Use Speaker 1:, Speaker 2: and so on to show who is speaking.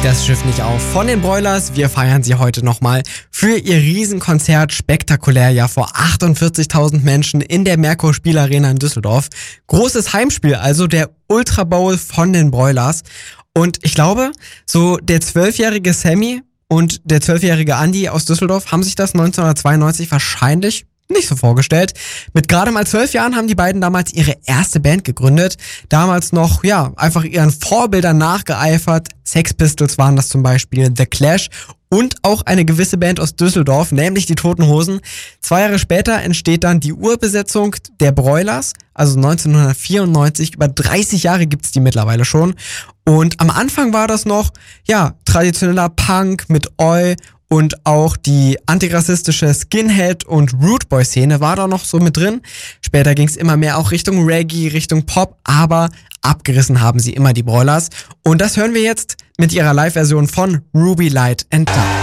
Speaker 1: das Schiff nicht auf von den Broilers. Wir feiern sie heute nochmal für ihr Riesenkonzert. Spektakulär, ja, vor 48.000 Menschen in der Merkur Spielarena in Düsseldorf. Großes Heimspiel, also der Ultra Bowl von den Broilers. Und ich glaube, so der 12-jährige Sammy und der 12-jährige Andi aus Düsseldorf haben sich das 1992 wahrscheinlich nicht so vorgestellt. Mit gerade mal 12 Jahren haben die beiden damals ihre erste Band gegründet. Damals noch, ja, einfach ihren Vorbildern nachgeeifert. Sex Pistols waren das zum Beispiel, The Clash und auch eine gewisse Band aus Düsseldorf, nämlich die Toten Hosen. 2 Jahre später entsteht dann die Urbesetzung der Broilers, also 1994. Über 30 Jahre gibt's die mittlerweile schon. Und am Anfang war das noch, ja, traditioneller Punk mit Oi. Und auch die antirassistische Skinhead- und Rootboy-Szene war da noch so mit drin. Später ging es immer mehr auch Richtung Reggae, Richtung Pop, aber abgerissen haben sie immer die Broilers. Und das hören wir jetzt mit ihrer Live-Version von Ruby Light and Dark.